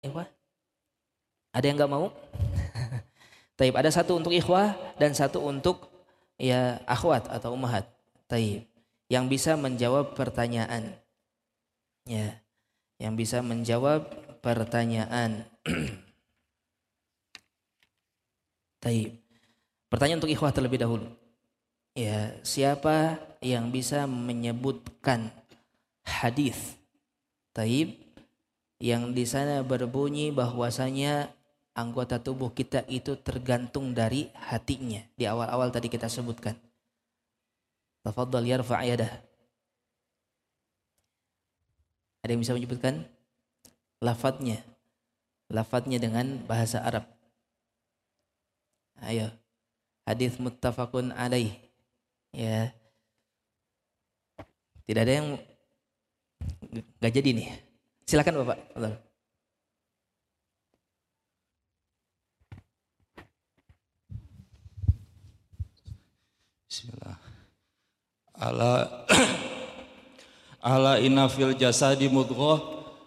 ikhwah? Ada yang nggak mau? Taib, ada satu untuk ikhwah dan satu untuk ya akhwat atau ummahat. Taib, yang bisa menjawab pertanyaan. Ya, yang bisa menjawab pertanyaan. Taib. Pertanyaan untuk ikhwah terlebih dahulu. Ya, siapa yang bisa menyebutkan hadis taib yang di sana berbunyi bahwasanya anggota tubuh kita itu tergantung dari hatinya. Di awal-awal tadi kita sebutkan. Tafadhal yarfa' yadah. Ada yang bisa menyebutkan lafadznya? Lafadznya dengan bahasa Arab. Ayo. Hadis muttafaqun alaih. Ya. Tidak ada yang enggak jadi nih. Silakan Bapak. Bismillah. Ala inna fil jasadi mudghah.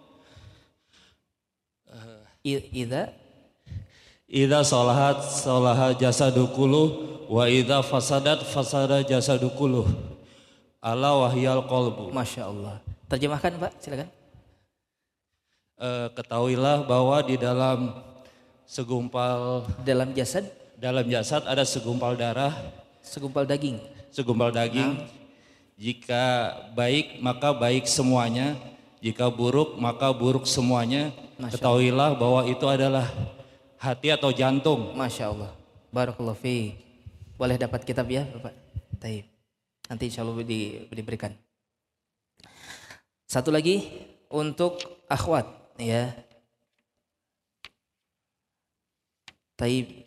Idza salaha jasadu kulluh wa idza fasada jasadu kulluh. Ala wahyal qalbu. Masya Allah. Terjemahkan Pak, silakan. Ketahuilah bahwa di dalam jasad ada segumpal darah, segumpal daging. Jika baik maka baik semuanya, jika buruk maka buruk semuanya. Ketahuilah bahwa itu adalah hati atau jantung. Masya Allah. Barakallahu fiik. Boleh dapat kitab ya Bapak? Taib. Nanti insya Allah diberikan. Satu lagi untuk akhwat ya. Taib.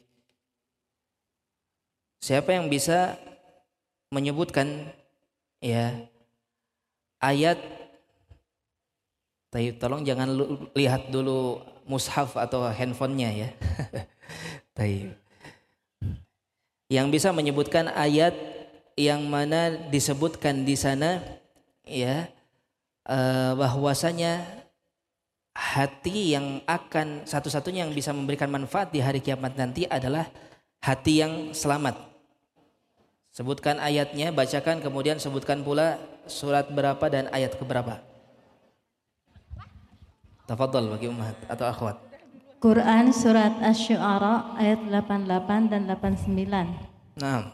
Siapa yang bisa menyebutkan ya ayat? Taib, tolong jangan lihat dulu mushaf atau handphonenya ya. Taib. Yang bisa menyebutkan ayat yang mana disebutkan di sana ya bahwasanya hati yang akan satu-satunya yang bisa memberikan manfaat di hari kiamat nanti adalah hati yang selamat. Sebutkan ayatnya, bacakan, kemudian sebutkan pula surat berapa dan ayat keberapa. Tafadhal bagi ummahat atau akhwat. Quran surat Asy-Syu'ara ayat 88 dan 89. Naam.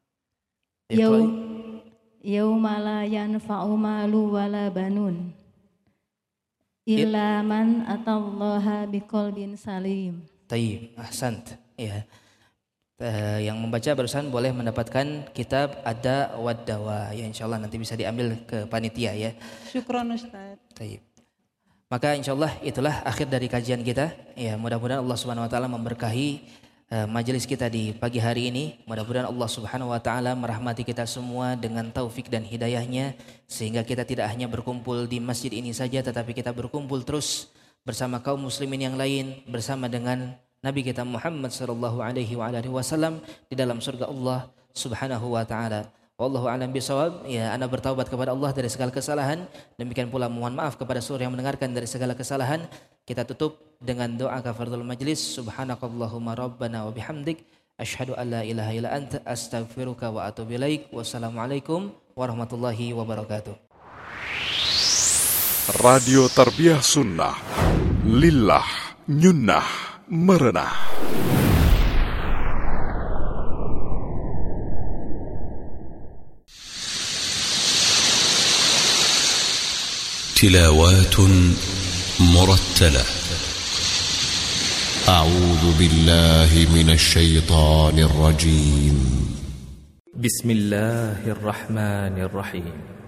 Yauma la yanfa'u malu wala banun illa man atallaha biqalbin salim. Tayyib, ahsant. Ya. Yang membaca barusan boleh mendapatkan kitab Ada wad Dawa. Ya insyaallah nanti bisa diambil ke panitia ya. Syukran Ustaz. Tayyib. Maka insyaallah itulah akhir dari kajian kita. Ya, mudah-mudahan Allah Subhanahu wa taala memberkahi majelis kita di pagi hari ini. Mudah-mudahan Allah Subhanahu wa taala merahmati kita semua dengan taufik dan hidayahnya sehingga kita tidak hanya berkumpul di masjid ini saja tetapi kita berkumpul terus bersama kaum muslimin yang lain, bersama dengan Nabi kita Muhammad sallallahu alaihi wasallam di dalam surga Allah Subhanahu wa taala. Wallahu a'lam bishawab. Ya, ana bertaubat kepada Allah dari segala kesalahan. Demikian pula mohon maaf kepada seluruh yang mendengarkan dari segala kesalahan. Kita tutup dengan doa kafaratul majlis. Subhanakallahumma rabbana wa bihamdik asyhadu an la ilaha illa anta astaghfiruka wa atubu ilaik. Wassalamualaikum warahmatullahi wabarakatuh. Radio Tarbiyah Sunnah Lillah Nyunnah Merenah. تلاوات مرتلة. أعوذ بالله من الشيطان الرجيم. بسم الله الرحمن الرحيم.